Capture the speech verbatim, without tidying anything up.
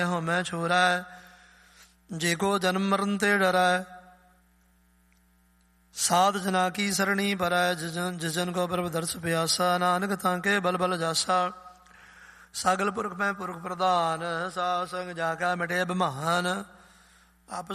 ਹੋ ਮੈਂ ਛੋਰੈ, ਜੇ ਕੋ ਜਨਮ ਮਰਨ ਤੇ ਡਰੈ। ਸਾਧ ਜਨਾ ਕੀ ਸਰਣੀ ਪਰੈ, ਜਿਜਨ ਜਿਜਨ ਕੋ ਪ੍ਰਭ ਦਰਸ ਪਿਆਸਾ। ਨਾਨਕ ਤਾਂ ਕੇ ਬਲ ਬਲ ਜਾਸਾ, ਸਗਲ ਪੁਰਖ ਮੈਂ ਪੁਰਖ ਪ੍ਰਧਾਨ। ਸਾਧ ਸੰਗ ਜਾ ਕਾ ਮਿਟੇ ਅਭਿਮਾਨ।